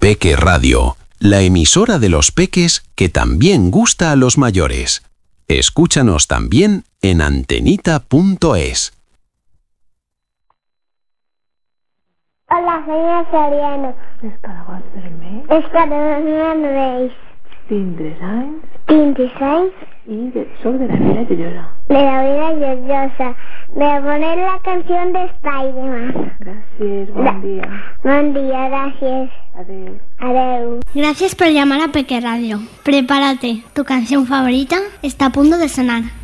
Peque Radio, la emisora de los peques que también gusta a los mayores. Escúchanos también en antenita.es. Hola, soy Soriano. Escargot vermell. Escargot vermell. Tindre anys. Tindre anys. Y soy de la vida llorosa. De la vida llorosa. Voy a poner la canción de Spider-Man. Gracias, buen día. Buen día, gracias. Adeu. Adeu. Gracias por llamar a Peque Radio. Prepárate, tu canción favorita está a punto de sonar.